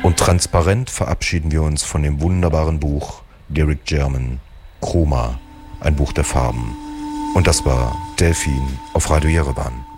Und transparent verabschieden wir uns von dem wunderbaren Buch Derek Jarman, Chroma, ein Buch der Farben. Und das war Delfin auf Radio Jerewan.